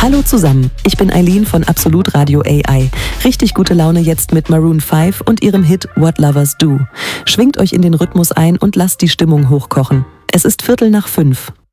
Hallo zusammen, ich bin Eileen von Absolut Radio AI. Richtig gute Laune jetzt mit Maroon 5 und ihrem Hit What Lovers Do. Schwingt euch in den Rhythmus ein und lasst die Stimmung hochkochen. Es ist 4:45.